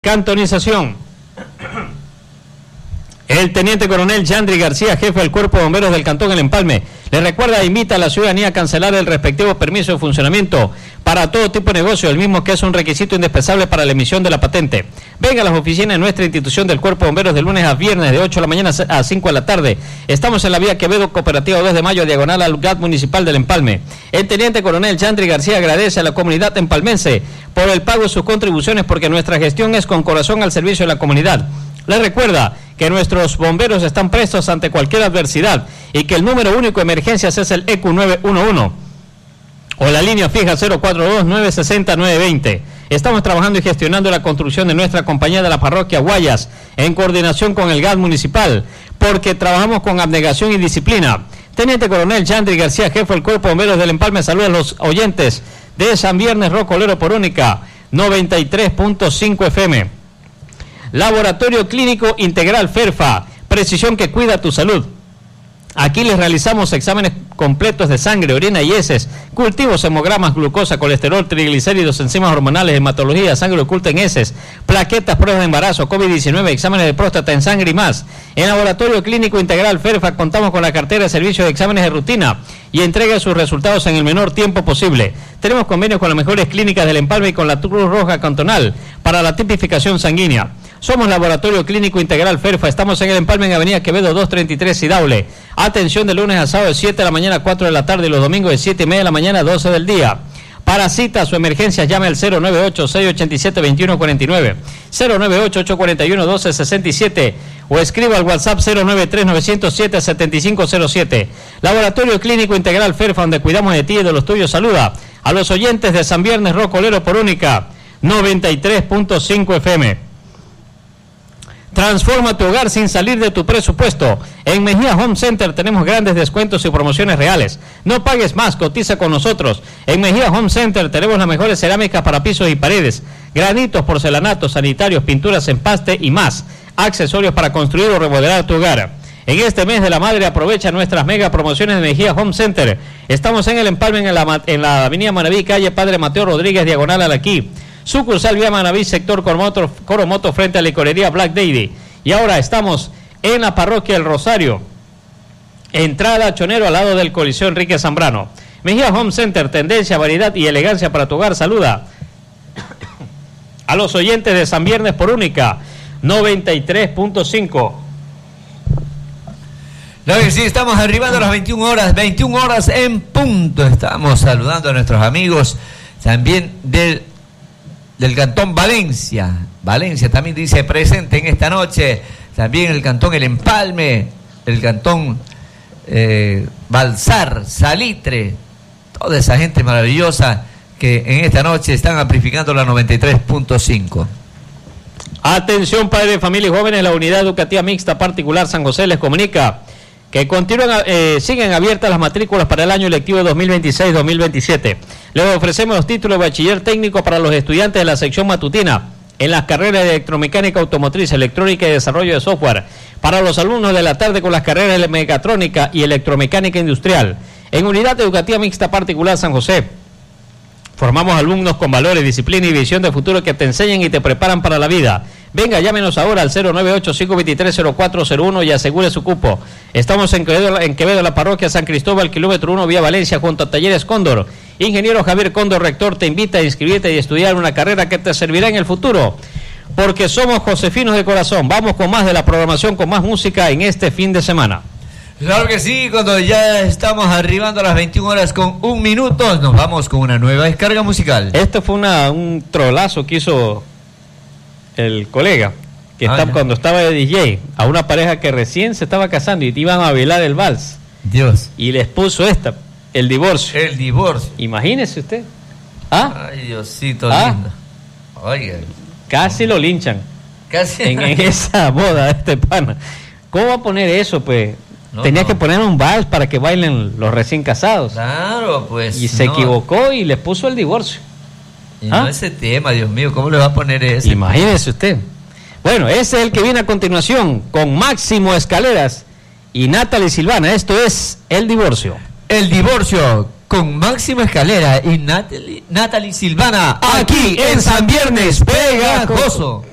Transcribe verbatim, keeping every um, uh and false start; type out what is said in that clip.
Cantonización. El teniente coronel Yandri García, jefe del Cuerpo de Bomberos del Cantón El Empalme, le recuerda e invita a la ciudadanía a cancelar el respectivo permiso de funcionamiento para todo tipo de negocio, el mismo que es un requisito indispensable para la emisión de la patente. Venga a las oficinas de nuestra institución del Cuerpo de Bomberos de lunes a viernes de ocho de la mañana a cinco de la tarde. Estamos en la vía Quevedo, Cooperativa dos de mayo, diagonal al G A T Municipal del Empalme. El teniente coronel Yandri García agradece a la comunidad empalmense por el pago de sus contribuciones, porque nuestra gestión es con corazón al servicio de la comunidad. Les recuerda que nuestros bomberos están prestos ante cualquier adversidad y que el número único de emergencias es el E Q nueve uno uno o la línea fija cero cuatro dos nueve seis cero nueve dos cero. Estamos trabajando y gestionando la construcción de nuestra compañía de la parroquia Guayas en coordinación con el G A T municipal, porque trabajamos con abnegación y disciplina. Teniente coronel Yandri García, jefe del Cuerpo de Bomberos del Empalme, saluda a los oyentes de San Viernes Rocolero por Única noventa y tres punto cinco F M. Laboratorio Clínico Integral FERFA, precisión que cuida tu salud. Aquí les realizamos exámenes completos de sangre, orina y heces, cultivos, hemogramas, glucosa, colesterol, triglicéridos, enzimas hormonales, hematología, sangre oculta en heces, plaquetas, pruebas de embarazo, COVID diecinueve, exámenes de próstata en sangre y más. En Laboratorio Clínico Integral FERFA contamos con la cartera de servicios de exámenes de rutina y entrega sus resultados en el menor tiempo posible. Tenemos convenios con las mejores clínicas del Empalme y con la Cruz Roja Cantonal para la tipificación sanguínea. Somos Laboratorio Clínico Integral FERFA, estamos en el Empalme en Avenida Quevedo doscientos treinta y tres y Daule. Atención de lunes a sábado de siete de la mañana a cuatro de la tarde y los domingos de siete y media de la mañana a doce del día. Para citas o emergencias llame al cero nueve ocho, seis ocho siete, dos uno cuatro nueve, cero nueve ocho, ocho cuatro uno, uno dos seis siete o escriba al WhatsApp cero nueve tres, nueve cero siete, siete cinco cero siete. Laboratorio Clínico Integral FERFA, donde cuidamos de ti y de los tuyos. Saluda a los oyentes de San Viernes Rocolero por Única noventa y tres punto cinco F M. Transforma tu hogar sin salir de tu presupuesto. En Mejía Home Center tenemos grandes descuentos y promociones reales. No pagues más, cotiza con nosotros. En Mejía Home Center tenemos las mejores cerámicas para pisos y paredes, granitos, porcelanatos, sanitarios, pinturas, empaste y más. Accesorios para construir o remodelar tu hogar. En este mes de la madre aprovecha nuestras mega promociones de Mejía Home Center. Estamos en el Empalme en la, en la avenida Manaví, calle Padre Mateo Rodríguez, diagonal al aquí. Sucursal Vía Manaví, sector Coromoto, Coromoto, frente a la licorería Black Lady. Y ahora estamos en la parroquia El Rosario, entrada Chonero, al lado del Coliseo Enrique Zambrano. Mejía Home Center, tendencia, variedad y elegancia para tu hogar. Saluda a los oyentes de San Viernes por Única noventa y tres punto cinco. No, sí, estamos arribando a las veintiuna horas, veintiuna horas en punto. Estamos saludando a nuestros amigos también del del Cantón Valencia. Valencia también dice presente en esta noche. También el Cantón El Empalme, el Cantón eh, Balsar, Salitre, toda esa gente maravillosa que en esta noche están amplificando la noventa y tres punto cinco. Atención, padres de familia y jóvenes, la Unidad Educativa Mixta Particular San José les comunica que continúan, eh, siguen abiertas las matrículas para el año lectivo dos mil veintiséis dos mil veintisiete. Les ofrecemos los títulos de bachiller técnico para los estudiantes de la sección matutina en las carreras de electromecánica automotriz, electrónica y desarrollo de software. Para los alumnos de la tarde con las carreras de mecatrónica y electromecánica industrial. En Unidad Educativa Mixta Particular San José, formamos alumnos con valores, disciplina y visión de futuro que te enseñan y te preparan para la vida. Venga, llámenos ahora al cero nueve ocho, cinco dos tres, cero cuatro cero uno y asegure su cupo. Estamos en Quevedo, en Quevedo, la parroquia San Cristóbal, kilómetro uno, vía Valencia, junto a Talleres Cóndor. Ingeniero Javier Cóndor, rector, te invita a inscribirte y estudiar una carrera que te servirá en el futuro. Porque somos josefinos de corazón. Vamos con más de la programación, con más música en este fin de semana. Claro que sí, cuando ya estamos arribando a las veintiuna horas con un minuto, nos vamos con una nueva descarga musical. Este fue una, un trolazo que hizo el colega, que ah, está, cuando estaba de D J, a una pareja que recién se estaba casando y iban a bailar el vals. Dios. Y les puso esta, el divorcio. El divorcio. Imagínese usted. ¿Ah? Ay, Diosito ¿Ah? lindo. Oiga. Casi lo linchan. Casi. En, en esa boda de este pana. ¿Cómo va a poner eso, pues? No, Tenía no. que poner un vals para que bailen los recién casados. Claro, pues. Y se no. equivocó y les puso el divorcio. Y ¿Ah? no ese tema, Dios mío, ¿cómo le va a poner ese? Imagínese usted. Bueno, ese es el que viene a continuación con Máximo Escaleras y Natalie Silvana. Esto es El Divorcio. El Divorcio con Máximo Escalera y Natalie, Natalie Silvana, aquí en San Viernes Pegajoso.